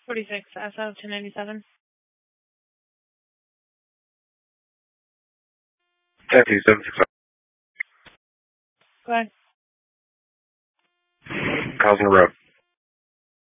46 SO 297. Taxi 765. Go ahead. Cars on the road.